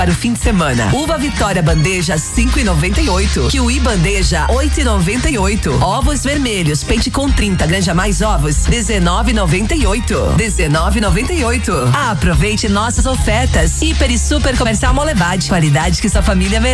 para o fim de semana. Uva Vitória bandeja 5,98. Kiwi bandeja 8,98. Ovos vermelhos pente com 30 granja mais ovos 19,98. 19,98. Aproveite nossas ofertas. Hiper e Super Comercial Molevade. Qualidade que sua família merece.